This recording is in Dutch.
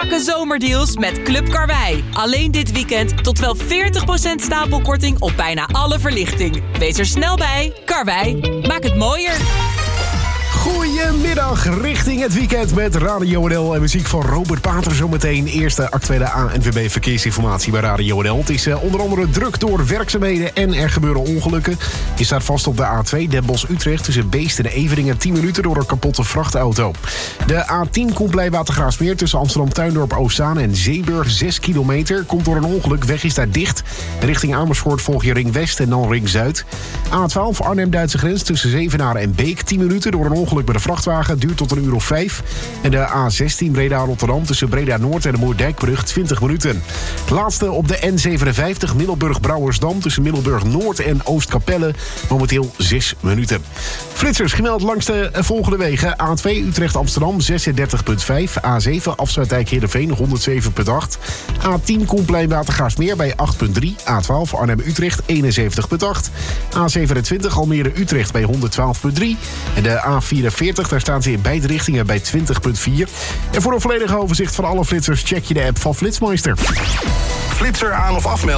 strakke zomerdeals met Club Karwei. Alleen dit weekend tot wel 40% stapelkorting op bijna alle verlichting. Wees er snel bij. Karwei, maak het mooier. Goedemiddag, richting het weekend met Radio NL en muziek van Robert Pater. Zometeen eerste actuele ANWB verkeersinformatie bij Radio NL. Het is onder andere druk door werkzaamheden en er gebeuren ongelukken. Je staat vast op de A2 Den Bosch-Utrecht tussen Beest en Everingen 10 minuten door een kapotte vrachtauto. De A10 Compleij-Watergraafsmeer tussen Amsterdam-Tuindorp-Oostzaan en Zeeburg 6 kilometer. Komt door een ongeluk, weg is daar dicht. Richting Amersfoort volg je Ring West en dan Ring Zuid. A12 Arnhem-Duitse grens tussen Zevenaar en Beek 10 minuten door een ongeluk bij de vrachtwagen, duurt tot 1:05. En de A16 Breda-Rotterdam tussen Breda-Noord en de Moerdijkbrug 20 minuten. Laatste op de N57 Middelburg-Brouwersdam tussen Middelburg-Noord en Oostkapelle, momenteel 6 minuten. Flitsers gemeld langs de volgende wegen. A2 Utrecht-Amsterdam 36,5. A7 Afsluitdijk Heerenveen 107,8. A10 Koenplein-Watergraafsmeer bij 8,3. A12 Arnhem-Utrecht 71,8. A27 Almere-Utrecht bij 112,3. En de A44, daar staan ze in beide richtingen bij 20,4. En voor een volledig overzicht van alle flitsers check je de app van Flitsmeister. Flitser aan of afmelden.